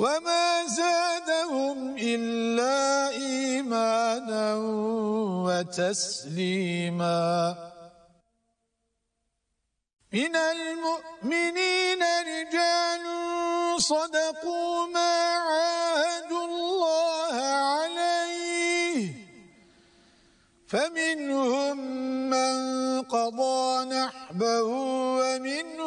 وما زادهم إلا إيمانا وتسليما. من المؤمنين رجال صدقوا ما عاهدوا الله عليه فمنهم من قضى نحبه ومنهم